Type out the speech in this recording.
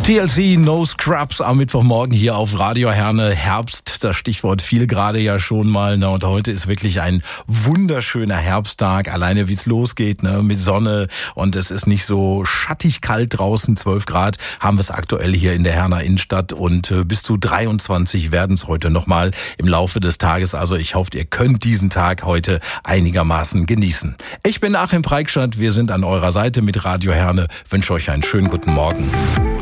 TLC No Scrubs am Mittwochmorgen hier auf Radio Herne. Herbst, das Stichwort fiel gerade ja schon mal. Ne? Und heute ist wirklich ein wunderschöner Herbsttag. Alleine wie es losgeht, ne? Mit Sonne und es ist nicht so schattig kalt draußen. 12 Grad haben wir es aktuell hier in der Herner Innenstadt und bis zu 23 werden es heute nochmal im Laufe des Tages. Also ich hoffe, ihr könnt diesen Tag heute einigermaßen genießen. Ich bin Achim Preikschat, wir sind an eurer Seite mit Radio Herne. Wünsche euch einen schönen guten Morgen.